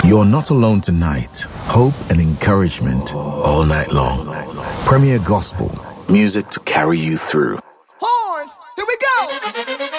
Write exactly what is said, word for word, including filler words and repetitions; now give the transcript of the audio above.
You're not alone tonight. Hope and encouragement all night long. Premier Gospel, music to carry you through. Horns, here we go!